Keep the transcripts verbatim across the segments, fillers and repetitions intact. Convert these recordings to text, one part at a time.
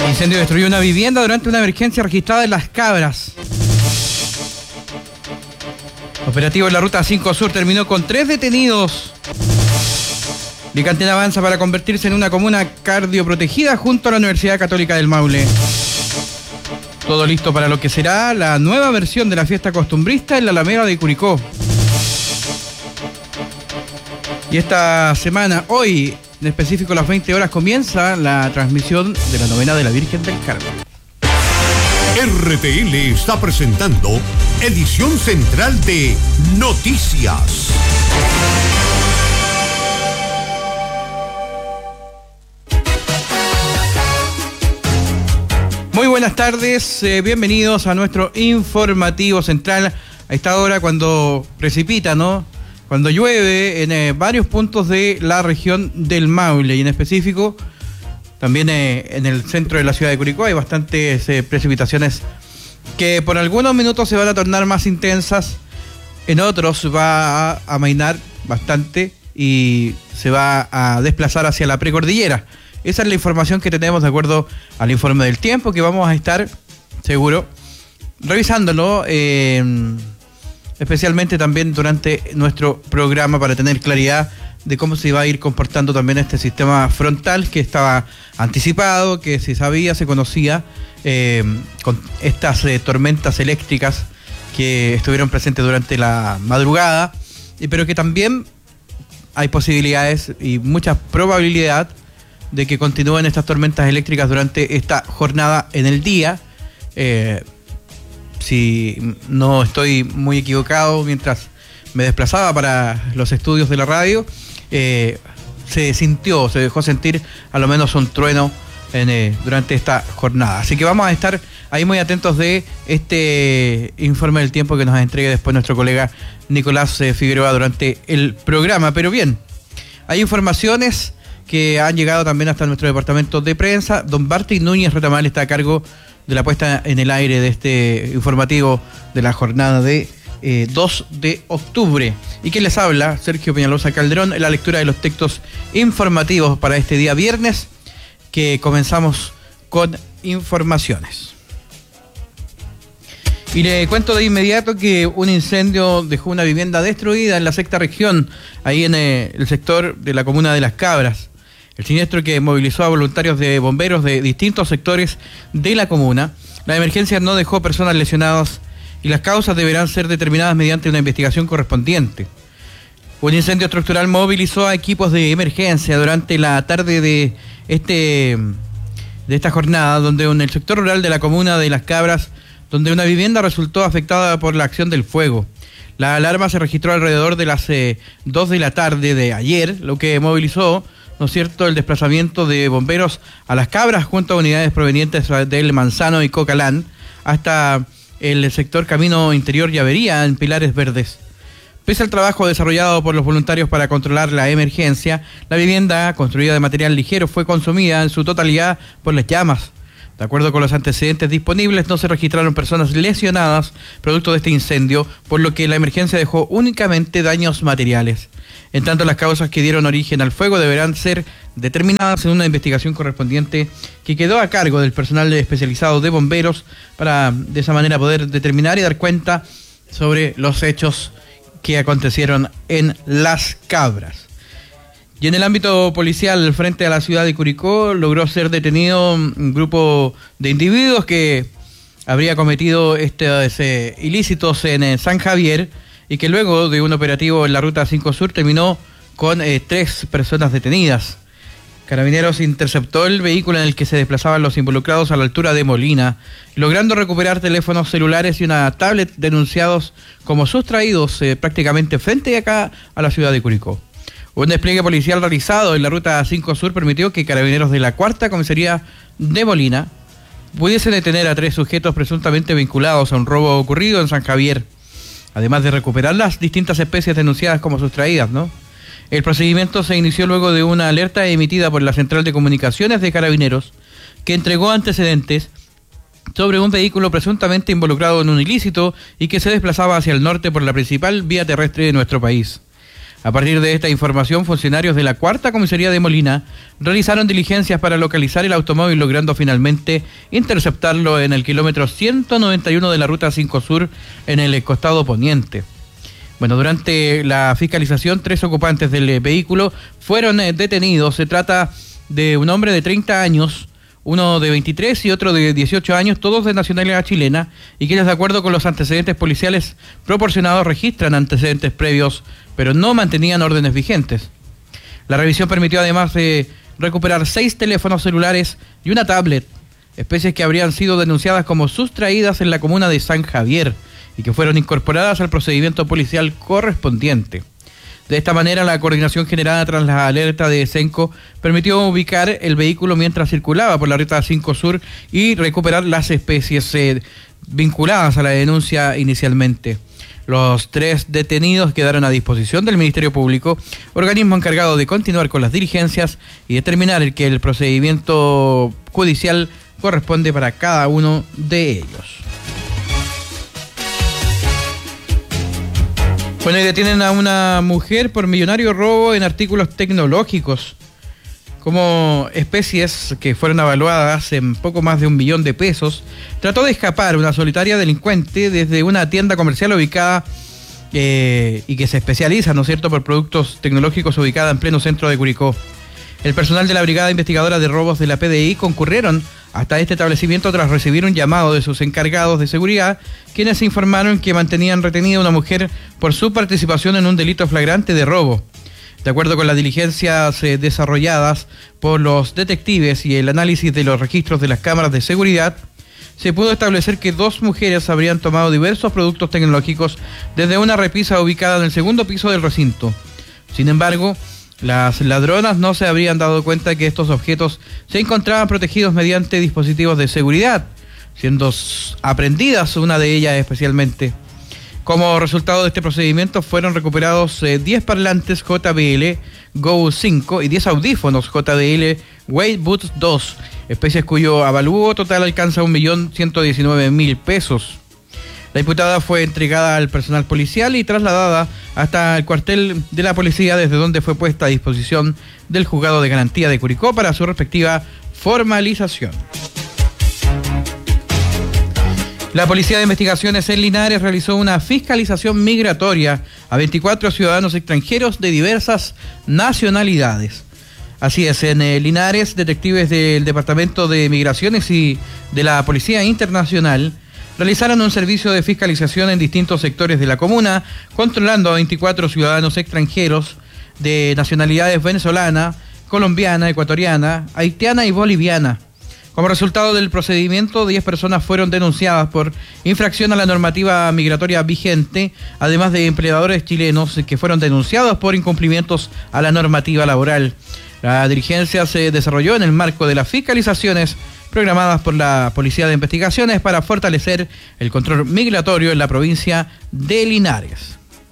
Incendio destruyó una vivienda durante una emergencia registrada en Las Cabras. Operativo en la ruta cinco Sur terminó con tres detenidos. Licantén avanza para convertirse en una comuna cardioprotegida junto a la Universidad Católica del Maule. Todo listo para lo que será la nueva versión de la fiesta costumbrista en la Alameda de Curicó. Y esta semana, hoy, en específico a las veinte horas, comienza la transmisión de la novena de la Virgen del Carmen. R T L está presentando edición central de Noticias. Muy buenas tardes, eh, bienvenidos a nuestro informativo central a esta hora cuando precipita, ¿no? Cuando llueve en eh, varios puntos de la región del Maule y en específico también eh, en el centro de la ciudad de Curicó hay bastantes eh, precipitaciones que por algunos minutos se van a tornar más intensas, en otros va a amainar bastante y se va a desplazar hacia la precordillera. Esa es la información que tenemos de acuerdo al informe del tiempo que vamos a estar, seguro, revisándolo, eh, especialmente también durante nuestro programa para tener claridad de cómo se va a ir comportando también este sistema frontal que estaba anticipado, que se sabía, se conocía, eh, con estas eh, tormentas eléctricas que estuvieron presentes durante la madrugada, pero que también hay posibilidades y mucha probabilidad de que continúen estas tormentas eléctricas durante esta jornada en el día. Eh, si no estoy muy equivocado, mientras me desplazaba para los estudios de la radio, eh, se sintió, se dejó sentir a lo menos un trueno en, eh, durante esta jornada. Así que vamos a estar ahí muy atentos de este informe del tiempo que nos entregue después nuestro colega Nicolás eh, Figueroa durante el programa. Pero bien, hay informaciones que han llegado también hasta nuestro departamento de prensa. Don Barty Núñez Retamal está a cargo de la puesta en el aire de este informativo de la jornada de eh, dos de octubre. Y quien les habla, Sergio Peñalosa Calderón, en la lectura de los textos informativos para este día viernes, que comenzamos con informaciones. Y le cuento de inmediato que un incendio dejó una vivienda destruida en la sexta región, ahí en eh, el sector de la comuna de Las Cabras. El siniestro que movilizó a voluntarios de bomberos de distintos sectores de la comuna. La emergencia no dejó personas lesionadas y las causas deberán ser determinadas mediante una investigación correspondiente. Un incendio estructural movilizó a equipos de emergencia durante la tarde de este de esta jornada, donde en el sector rural de la comuna de Las Cabras, donde una vivienda resultó afectada por la acción del fuego. La alarma se registró alrededor de las eh, dos de la tarde de ayer, lo que movilizó, ¿no es cierto?, el desplazamiento de bomberos a Las Cabras junto a unidades provenientes del Manzano y Cocalán hasta el sector Camino Interior y Avería en Pilares Verdes. Pese al trabajo desarrollado por los voluntarios para controlar la emergencia, la vivienda, construida de material ligero, fue consumida en su totalidad por las llamas. De acuerdo con los antecedentes disponibles, no se registraron personas lesionadas producto de este incendio, por lo que la emergencia dejó únicamente daños materiales. En tanto, las causas que dieron origen al fuego deberán ser determinadas en una investigación correspondiente que quedó a cargo del personal especializado de bomberos para de esa manera poder determinar y dar cuenta sobre los hechos que acontecieron en Las Cabras. Y en el ámbito policial, frente a la ciudad de Curicó, logró ser detenido un grupo de individuos que habría cometido estos eh, ilícitos en eh, San Javier y que luego de un operativo en la ruta cinco Sur terminó con eh, tres personas detenidas. Carabineros interceptó el vehículo en el que se desplazaban los involucrados a la altura de Molina, logrando recuperar teléfonos celulares y una tablet denunciados como sustraídos eh, prácticamente frente acá a la ciudad de Curicó. Un despliegue policial realizado en la ruta cinco Sur permitió que carabineros de la cuarta comisaría de Molina pudiesen detener a tres sujetos presuntamente vinculados a un robo ocurrido en San Javier, además de recuperar las distintas especies denunciadas como sustraídas, ¿no? El procedimiento se inició luego de una alerta emitida por la Central de Comunicaciones de Carabineros, que entregó antecedentes sobre un vehículo presuntamente involucrado en un ilícito y que se desplazaba hacia el norte por la principal vía terrestre de nuestro país. A partir de esta información, funcionarios de la cuarta comisaría de Molina realizaron diligencias para localizar el automóvil, logrando finalmente interceptarlo en el kilómetro ciento noventa y uno de la ruta cinco Sur, en el costado poniente. Bueno, durante la fiscalización, tres ocupantes del vehículo fueron detenidos. Se trata de un hombre de treinta años, uno de veintitrés y otro de dieciocho años, todos de nacionalidad chilena, y quienes, de acuerdo con los antecedentes policiales proporcionados, registran antecedentes previos, pero no mantenían órdenes vigentes. La revisión permitió además de recuperar seis teléfonos celulares y una tablet, especies que habrían sido denunciadas como sustraídas en la comuna de San Javier y que fueron incorporadas al procedimiento policial correspondiente. De esta manera, la coordinación generada tras la alerta de SENCO permitió ubicar el vehículo mientras circulaba por la ruta cinco Sur y recuperar las especies eh, vinculadas a la denuncia inicialmente. Los tres detenidos quedaron a disposición del Ministerio Público, organismo encargado de continuar con las diligencias y determinar que el procedimiento judicial corresponde para cada uno de ellos. Bueno, y detienen a una mujer por millonario robo en artículos tecnológicos, como especies que fueron avaluadas en poco más de un millón de pesos. Trató de escapar una solitaria delincuente desde una tienda comercial ubicada eh, y que se especializa, ¿no es cierto?, por productos tecnológicos, ubicada en pleno centro de Curicó. El personal de la Brigada Investigadora de Robos de la P D I concurrieron hasta este establecimiento tras recibir un llamado de sus encargados de seguridad, quienes informaron que mantenían retenida a una mujer por su participación en un delito flagrante de robo. De acuerdo con las diligencias eh, desarrolladas por los detectives y el análisis de los registros de las cámaras de seguridad, se pudo establecer que dos mujeres habrían tomado diversos productos tecnológicos desde una repisa ubicada en el segundo piso del recinto. Sin embargo, las ladronas no se habrían dado cuenta que estos objetos se encontraban protegidos mediante dispositivos de seguridad, siendo aprehendidas una de ellas especialmente. Como resultado de este procedimiento fueron recuperados eh, diez parlantes J B L Go cinco y diez audífonos J B L Wave Boots dos, especies cuyo avalúo total alcanza un millón ciento diecinueve mil pesos. La imputada fue entregada al personal policial y trasladada hasta el cuartel de la policía, desde donde fue puesta a disposición del juzgado de garantía de Curicó para su respectiva formalización. La Policía de Investigaciones en Linares realizó una fiscalización migratoria a veinticuatro ciudadanos extranjeros de diversas nacionalidades. Así es, en eh, Linares, detectives del Departamento de Migraciones y de la Policía Internacional realizaron un servicio de fiscalización en distintos sectores de la comuna, controlando a veinticuatro ciudadanos extranjeros de nacionalidades venezolana, colombiana, ecuatoriana, haitiana y boliviana. Como resultado del procedimiento, diez personas fueron denunciadas por infracción a la normativa migratoria vigente, además de empleadores chilenos que fueron denunciados por incumplimientos a la normativa laboral. La diligencia se desarrolló en el marco de las fiscalizaciones programadas por la Policía de Investigaciones para fortalecer el control migratorio en la provincia de Linares.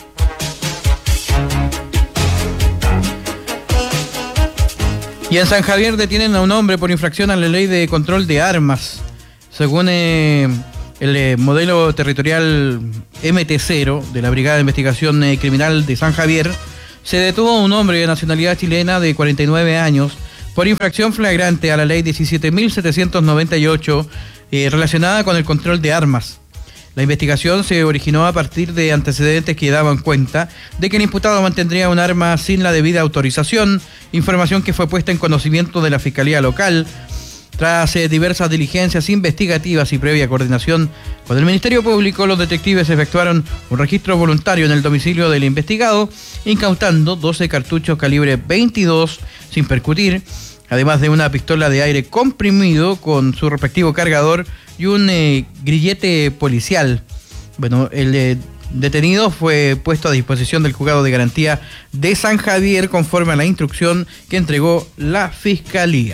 Y en San Javier detienen a un hombre por infracción a la ley de control de armas. Según eh, el eh, modelo territorial M T cero de la Brigada de Investigación eh, Criminal de San Javier, se detuvo a un hombre de nacionalidad chilena de cuarenta y nueve años por infracción flagrante a la ley diecisiete mil setecientos noventa y ocho eh, relacionada con el control de armas. La investigación se originó a partir de antecedentes que daban cuenta de que el imputado mantendría un arma sin la debida autorización, información que fue puesta en conocimiento de la Fiscalía Local. Tras eh, diversas diligencias investigativas y previa coordinación con el Ministerio Público, los detectives efectuaron un registro voluntario en el domicilio del investigado, incautando doce cartuchos calibre veintidós sin percutir, además de una pistola de aire comprimido con su respectivo cargador y un eh, grillete policial. Bueno, el eh, detenido fue puesto a disposición del juzgado de garantía de San Javier conforme a la instrucción que entregó la Fiscalía.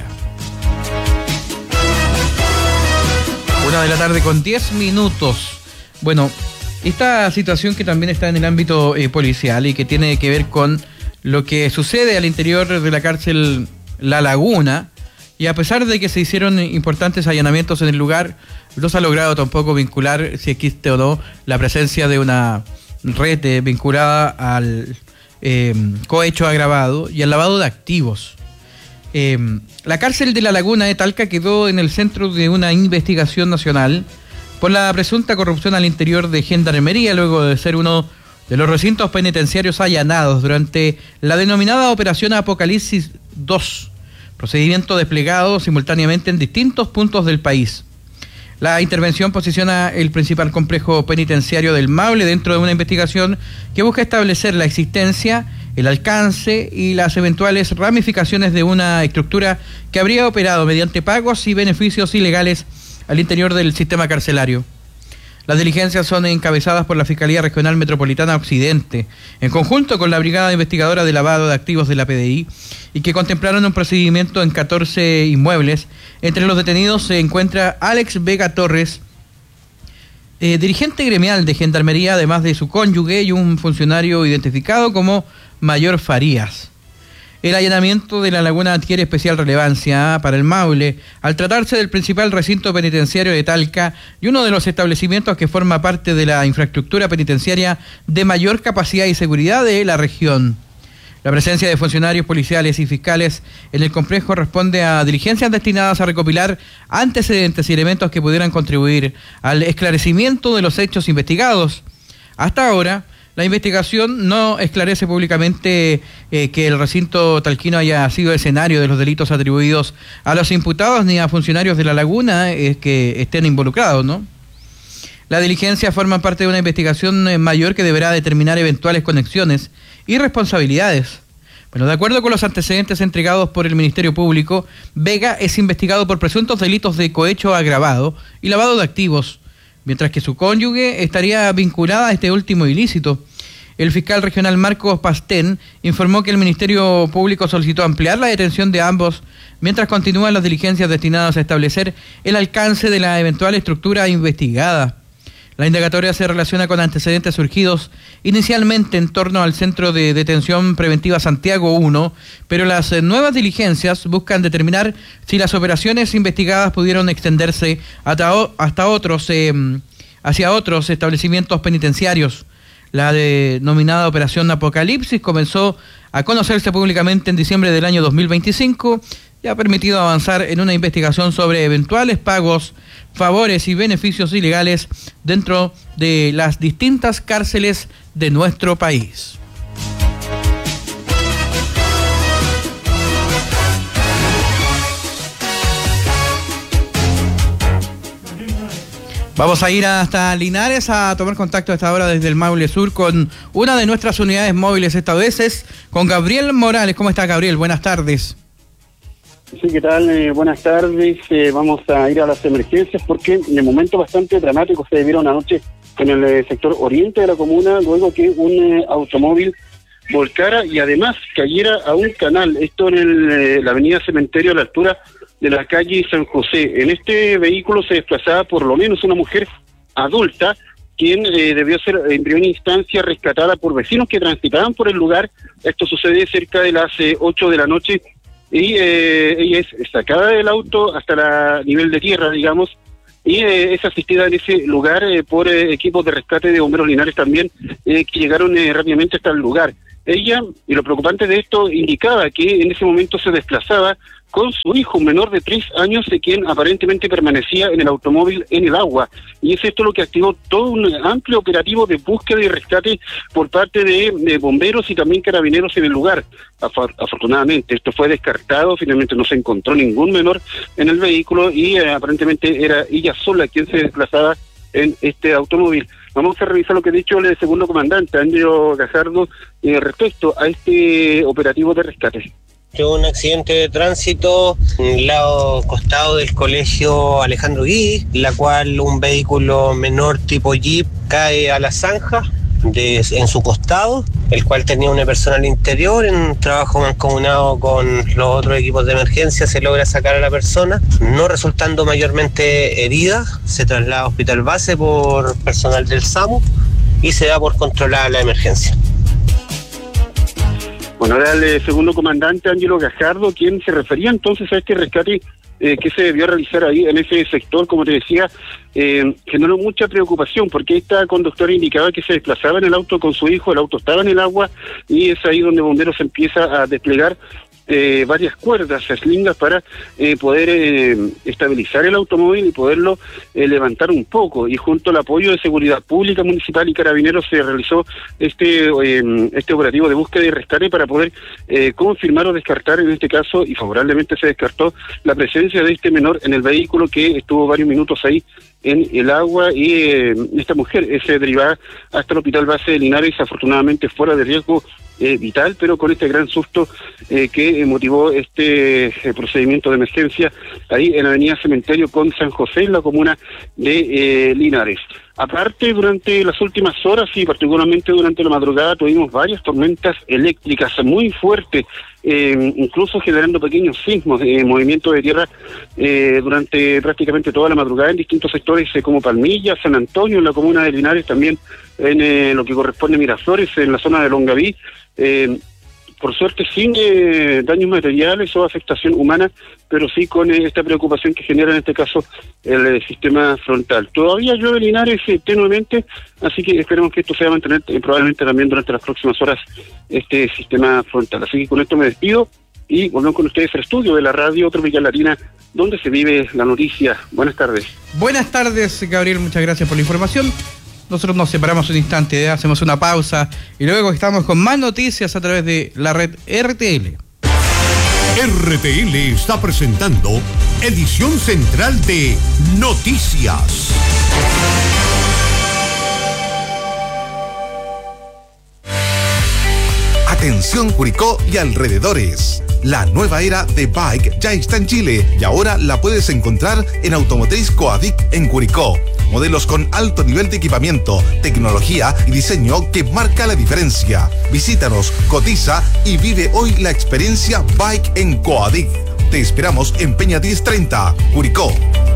Una de la tarde con diez minutos. Bueno, esta situación que también está en el ámbito eh, policial y que tiene que ver con lo que sucede al interior de la cárcel La Laguna, y a pesar de que se hicieron importantes allanamientos en el lugar, no se ha logrado tampoco vincular si existe o no la presencia de una red eh, vinculada al, eh, cohecho agravado y al lavado de activos. Eh, la cárcel de La Laguna de Talca quedó en el centro de una investigación nacional por la presunta corrupción al interior de Gendarmería, luego de ser uno de los recintos penitenciarios allanados durante la denominada Operación Apocalipsis dos, procedimiento desplegado simultáneamente en distintos puntos del país. La intervención posiciona el principal complejo penitenciario del Maule dentro de una investigación que busca establecer la existencia, el alcance y las eventuales ramificaciones de una estructura que habría operado mediante pagos y beneficios ilegales al interior del sistema carcelario. Las diligencias son encabezadas por la Fiscalía Regional Metropolitana Occidente, en conjunto con la Brigada Investigadora de Lavado de Activos de la P D I, y que contemplaron un procedimiento en catorce inmuebles. Entre los detenidos se encuentra Alex Vega Torres, eh, dirigente gremial de Gendarmería, además de su cónyuge y un funcionario identificado como Mayor Farías. El allanamiento de La Laguna adquiere especial relevancia para el Maule, al tratarse del principal recinto penitenciario de Talca y uno de los establecimientos que forma parte de la infraestructura penitenciaria de mayor capacidad y seguridad de la región. La presencia de funcionarios policiales y fiscales en el complejo responde a diligencias destinadas a recopilar antecedentes y elementos que pudieran contribuir al esclarecimiento de los hechos investigados. Hasta ahora, la investigación no esclarece públicamente eh, que el recinto talquino haya sido escenario de los delitos atribuidos a los imputados ni a funcionarios de La Laguna eh, que estén involucrados, ¿no? La diligencia forma parte de una investigación eh, mayor que deberá determinar eventuales conexiones y responsabilidades. Bueno, de acuerdo con los antecedentes entregados por el Ministerio Público, Vega es investigado por presuntos delitos de cohecho agravado y lavado de activos, mientras que su cónyuge estaría vinculada a este último ilícito. El fiscal regional Marcos Pastén informó que el Ministerio Público solicitó ampliar la detención de ambos mientras continúan las diligencias destinadas a establecer el alcance de la eventual estructura investigada. La indagatoria se relaciona con antecedentes surgidos inicialmente en torno al Centro de Detención Preventiva Santiago uno, pero las nuevas diligencias buscan determinar si las operaciones investigadas pudieron extenderse hasta, hasta otros, eh, hacia otros establecimientos penitenciarios. La denominada Operación Apocalipsis comenzó a conocerse públicamente en diciembre del año dos mil veinticinco y ha permitido avanzar en una investigación sobre eventuales pagos, favores y beneficios ilegales dentro de las distintas cárceles de nuestro país. Vamos a ir hasta Linares a tomar contacto a esta hora desde el Maule Sur con una de nuestras unidades móviles, esta vez es con Gabriel Morales. ¿Cómo está, Gabriel? Buenas tardes. Sí, ¿qué tal? Eh, buenas tardes. Eh, vamos a ir a las emergencias porque de momento bastante dramático se vieron anoche en el eh, sector oriente de la comuna, luego que un eh, automóvil volcara y además cayera a un canal, esto en el, eh, la avenida Cementerio a la altura de la calle San José. En este vehículo se desplazaba por lo menos una mujer adulta, quien eh, debió ser en primera instancia rescatada por vecinos que transitaban por el lugar. Esto sucede cerca de las eh, ocho de la noche y eh, ella es sacada del auto hasta la nivel de tierra, digamos, y eh, es asistida en ese lugar eh, por eh, equipos de rescate de bomberos Linares también, eh, que llegaron eh, rápidamente hasta el lugar. Ella, y lo preocupante de esto, indicaba que en ese momento se desplazaba con su hijo, un menor de tres años, de quien aparentemente permanecía en el automóvil en el agua. Y es esto lo que activó todo un amplio operativo de búsqueda y rescate por parte de, de bomberos y también carabineros en el lugar. Afor- afortunadamente, esto fue descartado, finalmente no se encontró ningún menor en el vehículo y eh, aparentemente era ella sola quien se desplazaba en este automóvil. Vamos a revisar lo que ha dicho el segundo comandante, Ángelo Gajardo, eh, respecto a este operativo de rescate. Un accidente de tránsito en el lado costado del colegio Alejandro Guidi, la cual un vehículo menor tipo Jeep cae a la zanja de, en su costado, el cual tenía una persona al interior. En un trabajo mancomunado con los otros equipos de emergencia se logra sacar a la persona, no resultando mayormente herida. Se traslada a hospital base por personal del SAMU y se da por controlada la emergencia. Bueno, era el segundo comandante Ángelo Gajardo quien se refería entonces a este rescate eh, que se debió realizar ahí en ese sector, como te decía, eh, generó mucha preocupación porque esta conductora indicaba que se desplazaba en el auto con su hijo, el auto estaba en el agua y es ahí donde Bomberos empieza a desplegar Eh, varias cuerdas, slingas para eh, poder eh, estabilizar el automóvil y poderlo eh, levantar un poco, y junto al apoyo de Seguridad Pública Municipal y Carabineros se realizó este eh, este operativo de búsqueda y rescate para poder eh, confirmar o descartar en este caso, y favorablemente se descartó la presencia de este menor en el vehículo, que estuvo varios minutos ahí en el agua, y eh, esta mujer eh, se derivaba hasta el Hospital Base de Linares, afortunadamente fuera de riesgo Eh, vital, pero con este gran susto eh, que eh, motivó este eh, procedimiento de emergencia ahí en la avenida Cementerio con San José, en la comuna de eh, Linares. Aparte, durante las últimas horas y particularmente durante la madrugada tuvimos varias tormentas eléctricas muy fuertes, eh, incluso generando pequeños sismos de eh, movimiento de tierra eh, durante prácticamente toda la madrugada en distintos sectores eh, como Palmilla, San Antonio, en la comuna de Linares, también en eh, lo que corresponde a Miraflores, en la zona de Longaví. Eh, por suerte sin eh, daños materiales o afectación humana, pero sí con eh, esta preocupación que genera en este caso el eh, sistema frontal. Todavía llueve Linares eh, tenuemente, así que esperemos que esto se va a mantener eh, probablemente también durante las próximas horas este sistema frontal. Así que con esto me despido y volvemos con ustedes al estudio de la Radio Tropical Latina, donde se vive la noticia. Buenas tardes. Buenas tardes, Gabriel, muchas gracias por la información. Nosotros nos separamos un instante, ¿eh? Hacemos una pausa y luego estamos con más noticias a través de la red R T L. R T L está presentando edición central de Noticias. Atención Curicó y alrededores. La nueva era de Bike ya está en Chile y ahora la puedes encontrar en Automotriz Coadic en Curicó. Modelos con alto nivel de equipamiento, tecnología y diseño que marca la diferencia. Visítanos, cotiza y vive hoy la experiencia Bike en Coadic. Te esperamos en Peña diez treinta, Curicó.